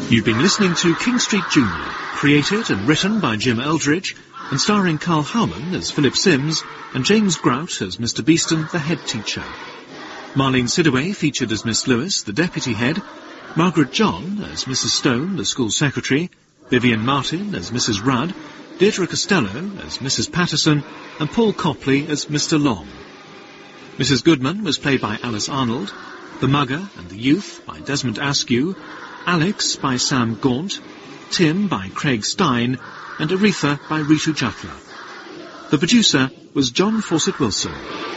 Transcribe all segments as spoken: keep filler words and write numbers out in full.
You've been listening to King Street Junior, created and written by Jim Eldridge, and starring Carl Howman as Philip Sims and James Grout as Mister Beeston, the head teacher. Marlene Sidaway featured as Miss Lewis, the deputy head, Margaret John as Missus Stone, the school secretary, Vivian Martin as Missus Rudd, Deirdre Costello as Missus Patterson, and Paul Copley as Mister Long. Missus Goodman was played by Alice Arnold, The Mugger and the Youth by Desmond Askew, Alex by Sam Gaunt, Tim by Craig Stein, and Aretha by Ritu Jutla. The producer was John Fawcett Wilson.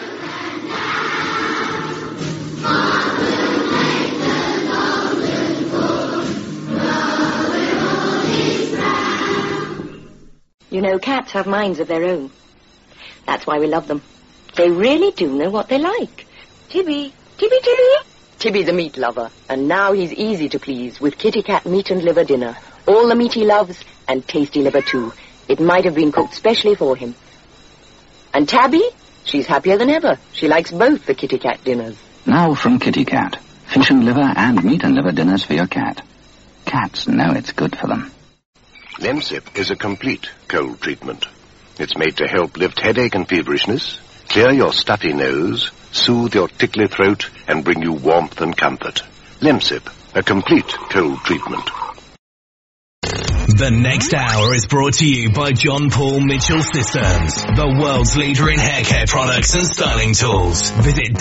You know, cats have minds of their own. That's why we love them. They really do know what they like. Tibby, Tibby, Tibby. Tibby's a meat lover, and now he's easy to please with Kitty Cat meat and liver dinner. All the meat he loves, and tasty liver too. It might have been cooked specially for him. And Tabby? She's happier than ever. She likes both the Kitty Cat dinners. Now from Kitty Cat. Fish and liver and meat and liver dinners for your cat. Cats know it's good for them. Lemsip is a complete cold treatment. It's made to help lift headache and feverishness, clear your stuffy nose, soothe your tickly throat, and bring you warmth and comfort. Lemsip, a complete cold treatment. The next hour is brought to you by John Paul Mitchell Systems, the world's leader in hair care products and styling tools. Visit